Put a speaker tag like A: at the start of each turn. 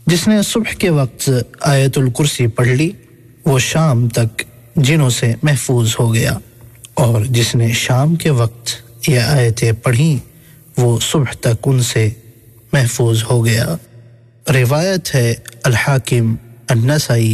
A: जिसने सुबह के वक्त आयतुल कुर्सी पढ़ ली वो शाम तक जिनों से महफूज हो गया, और जिसने शाम के वक्त ये आयतें पढ़ी वो सुबह तक उनसे महफूज हो गया। रिवायत है अल हाकिम, अन-नसाई